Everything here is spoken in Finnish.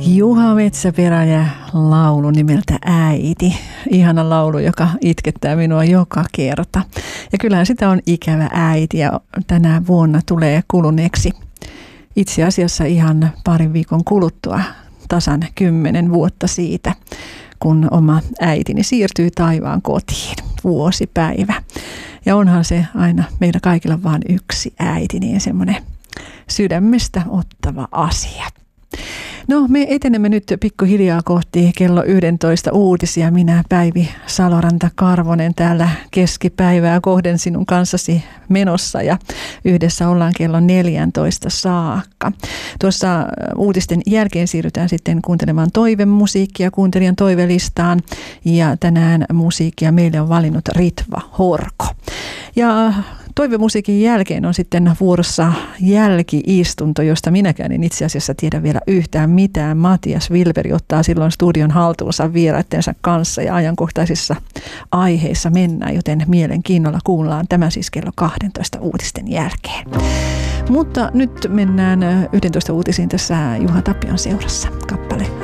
Juha Metsäperä ja laulu nimeltä Äiti. Ihana laulu, joka itkettää minua joka kerta. Ja kyllähän sitä on ikävä äiti ja tänä vuonna tulee kuluneeksi. Itse asiassa ihan parin viikon kuluttua tasan 10 vuotta siitä, kun oma äitini siirtyi taivaan kotiin. Vuosipäivä. Ja onhan se aina meillä kaikilla vain yksi äiti, niin semmoinen sydämestä ottava asia. No, me etenemme nyt pikkuhiljaa kohti kello 11 uutisia. Minä Päivi Saloranta-Karvonen täällä keskipäivää kohden sinun kanssasi menossa ja yhdessä ollaan kello 14 saakka. Tuossa uutisten jälkeen siirrytään sitten kuuntelemaan toivemusiikkia kuuntelijan toivelistaan ja tänään musiikkia meille on valinnut Ritva Horko. Ja toivemusiikin jälkeen on sitten vuorossa jälki-istunto, josta minäkään en itse asiassa tiedä vielä yhtään mitään. Matias Wilberi ottaa silloin studion haltuunsa vieraittensa kanssa ja ajankohtaisissa aiheissa mennään, joten mielenkiinnolla kuullaan tämä siis kello 12 uutisten jälkeen. Mutta nyt mennään 11 uutisiin tässä Juha Tapion seurassa. Kappale